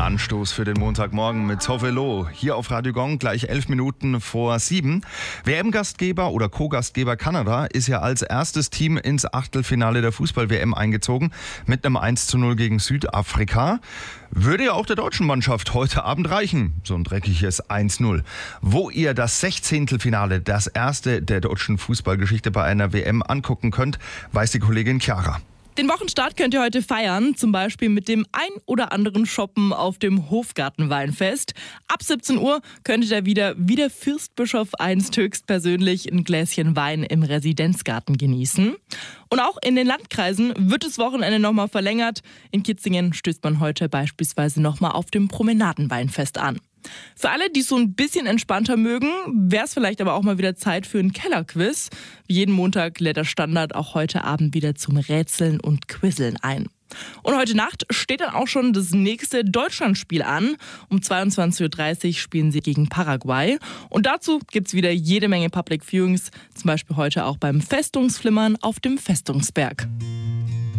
Anstoß für den Montagmorgen mit Tovelo. Hier auf Radio Gong, gleich 11 Minuten vor 7. WM-Gastgeber oder Co-Gastgeber Kanada ist ja als erstes Team ins Achtelfinale der Fußball-WM eingezogen mit einem 1:0 gegen Südafrika. Würde ja auch der deutschen Mannschaft heute Abend reichen, so ein dreckiges 1:0. Wo ihr das 16. Finale, das erste der deutschen Fußballgeschichte bei einer WM angucken könnt, weiß die Kollegin Chiara. Den Wochenstart könnt ihr heute feiern, zum Beispiel mit dem ein oder anderen Shoppen auf dem Hofgartenweinfest. Ab 17 Uhr könnt ihr da wieder wie der Fürstbischof einst höchstpersönlich ein Gläschen Wein im Residenzgarten genießen. Und auch in den Landkreisen wird das Wochenende nochmal verlängert. In Kitzingen stößt man heute beispielsweise nochmal auf dem Promenadenweinfest an. Für alle, die es so ein bisschen entspannter mögen, wäre es vielleicht aber auch mal wieder Zeit für ein Kellerquiz. Wie jeden Montag lädt der Standard auch heute Abend wieder zum Rätseln und Quizzeln ein. Und heute Nacht steht dann auch schon das nächste Deutschlandspiel an. Um 22:30 Uhr spielen sie gegen Paraguay. Und dazu gibt es wieder jede Menge Public Viewings, zum Beispiel heute auch beim Festungsflimmern auf dem Festungsberg.